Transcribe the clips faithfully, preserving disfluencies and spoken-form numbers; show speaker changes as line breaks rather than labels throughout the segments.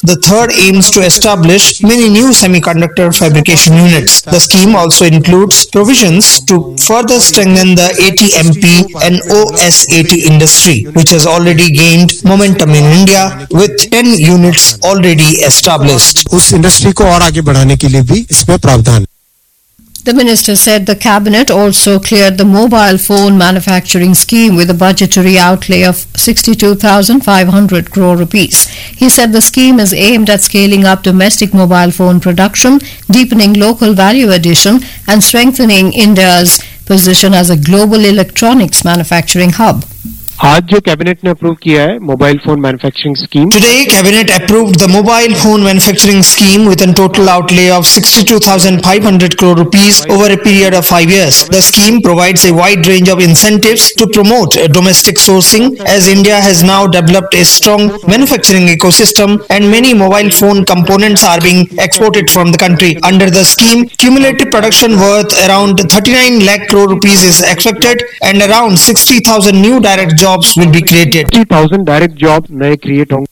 The third aims to establish many new semiconductor fabrication units. The scheme also includes provisions to further strengthen the A T M P and O S A T industry, which has already gained momentum in India with ten units already established.
उस industry को और आगे बढ़ाने के लिए भी इसमें प्रावधान.
The minister said the cabinet also cleared the mobile phone manufacturing scheme with a budgetary outlay of sixty-two thousand five hundred crore rupees. He said the scheme is aimed at scaling up domestic mobile phone production, deepening local value addition and strengthening India's position as a global electronics manufacturing hub.
आज जो cabinet ने approve किया है mobile phone manufacturing scheme.
Today, cabinet approved the mobile phone manufacturing scheme with a total outlay of sixty-two thousand five hundred crore rupees over a period of five years. The scheme provides a wide range of incentives to promote domestic sourcing, as India has now developed a strong manufacturing ecosystem and many mobile phone components are being exported from the country. Under the scheme, cumulative production worth around thirty-nine lakh crore rupees is expected and around sixty thousand new direct jobs will be created.
sixty thousand direct jobs नए create होंगे.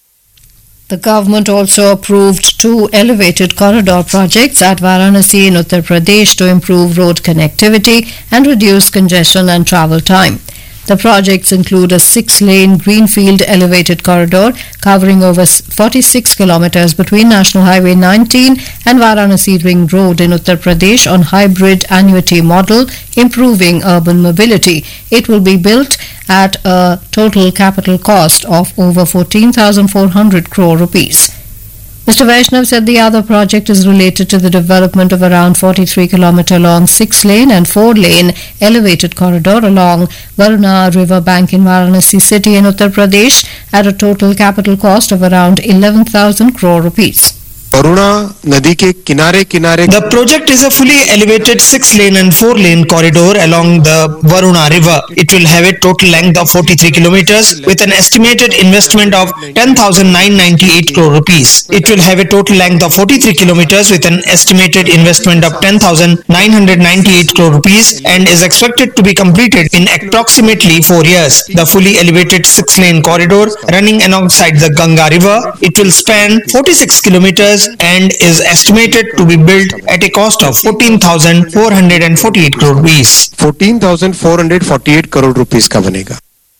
The government also approved two elevated corridor projects at Varanasi in Uttar Pradesh to improve road connectivity and reduce congestion and travel time. The projects include a six-lane greenfield elevated corridor covering over forty-six kilometers between National Highway nineteen and Varanasi Ring Road in Uttar Pradesh on hybrid annuity model, improving urban mobility. It will be built at a total capital cost of over fourteen thousand four hundred crore rupees. Mister Vaishnav said the other project is related to the development of around forty-three kilometer long six-lane and four-lane elevated corridor along Varuna river bank in Varanasi city in Uttar Pradesh at a total capital cost of around eleven thousand crore rupees.
Varuna नदी के किनारे किनारे.
The project is a fully elevated six-lane and four-lane corridor along the Varuna river. It will have a total length of forty-three kilometers with an estimated investment of ten thousand nine hundred ninety-eight crore rupees. It will have a total length of forty-three kilometers with an estimated investment of ten thousand nine hundred ninety-eight crore rupees and is expected to be completed in approximately four years. The fully elevated six-lane corridor running alongside the Ganga river, it will span forty-six kilometers and is estimated to be built at a cost of fourteen thousand four hundred forty-eight crore rupees.
fourteen thousand four hundred forty-eight crore rupees का बनेगा.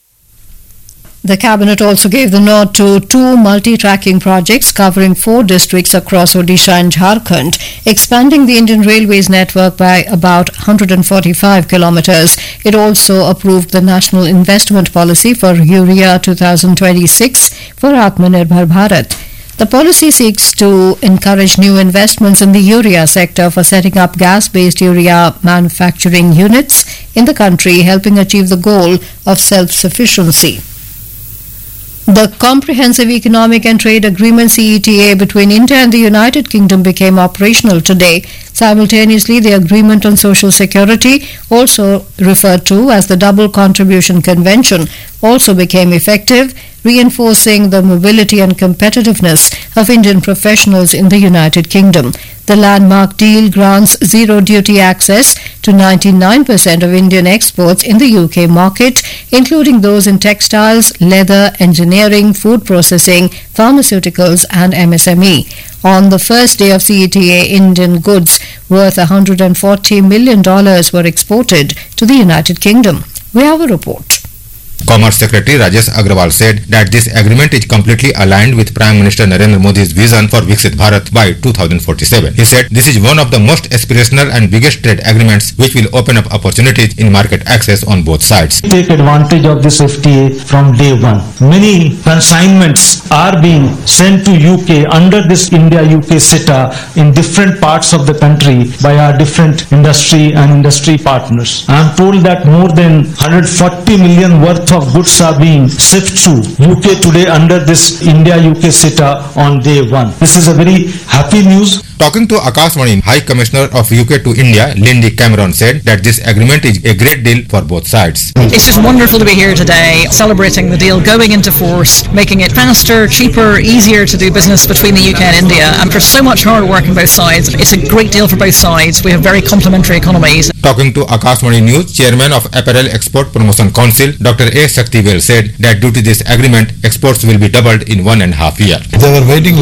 The cabinet also gave the nod to two multi-tracking projects covering four districts across Odisha and Jharkhand, expanding the Indian Railways network by about one hundred forty-five kilometers. It also approved the National Investment Policy for Urea twenty twenty-six for Atmanirbhar Bharat. The policy seeks to encourage new investments in the urea sector for setting up gas-based urea manufacturing units in the country, helping achieve the goal of self-sufficiency. The Comprehensive Economic and Trade Agreement C E T A between India and the United Kingdom became operational today. Simultaneously, the Agreement on Social Security, also referred to as the Double Contribution Convention, also became effective, reinforcing the mobility and competitiveness of Indian professionals in the United Kingdom. The landmark deal grants zero duty access to ninety-nine percent of Indian exports in the U K market, including those in textiles, leather, engineering, food processing, pharmaceuticals and M S M E. On the first day of C E T A, Indian goods worth one hundred forty million dollars were exported to the United Kingdom. We have a report.
Commerce Secretary Rajesh Agrawal said that this agreement is completely aligned with Prime Minister Narendra Modi's vision for Viksit Bharat by two thousand forty-seven. He said this is one of the most aspirational and biggest trade agreements which will open up opportunities in market access on both sides.
Take advantage of this F T A from day one. Many consignments are being sent to U K under this India-U K C E T A in different parts of the country by our different industry and industry partners. I am told that more than one hundred forty million worth of goods are being shipped to U K today under this India-U K C E T A on day one. This is a very happy news.
Talking to Akashvani, High Commissioner of U K to India, Lindy Cameron, said that this agreement is a great deal for both sides.
It's just wonderful to be here today, celebrating the deal going into force, making it faster, cheaper, easier to do business between the U K and India. And for so much hard work on both sides, it's a great deal for both sides. We have very complementary economies.
Talking to Akashvani News, Chairman of Apparel Export Promotion Council, Doctor A. Shaktivel, said that due to this agreement, exports will be doubled in one and a half year.
They were waiting